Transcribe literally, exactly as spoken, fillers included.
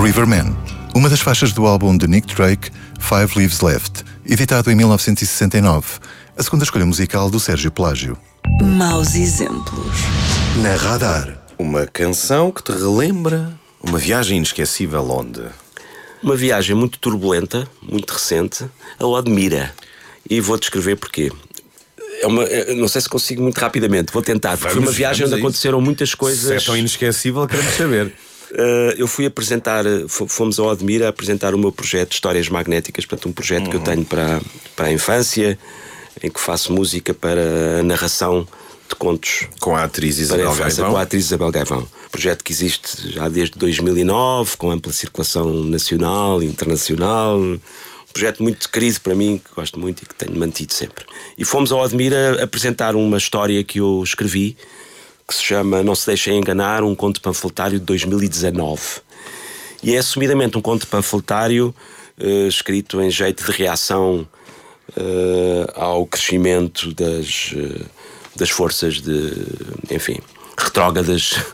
Riverman, uma das faixas do álbum de Nick Drake, Five Leaves Left, editado em mil novecentos e sessenta e nove, a segunda escolha musical do Sérgio Pelágio. Maus exemplos. Na Radar. Uma canção que te relembra uma viagem inesquecível onde? Uma viagem muito turbulenta, muito recente, a Odmira. E vou descrever porquê. É uma, é, não sei se consigo muito rapidamente, vou tentar. Foi uma viagem onde aconteceram muitas coisas. Se é tão inesquecível, queremos saber. Uh, eu fui apresentar, fomos a Odmira a apresentar o meu projeto de Histórias Magnéticas, portanto, um projeto uhum. que eu tenho para, para a infância, em que faço música para a narração de contos. Com a atriz Isabel Gaivão. Com a atriz Isabel Gaivão. Projeto que existe já desde dois mil e nove, com ampla circulação nacional e internacional. Um projeto muito querido para mim, que gosto muito e que tenho mantido sempre. E fomos a Odmira apresentar uma história que eu escrevi, que se chama Não Se Deixem Enganar, um conto panfletário de dois mil e dezanove. E é assumidamente um conto panfletário uh, escrito em jeito de reação uh, ao crescimento das, uh, das forças de, enfim, retrógradas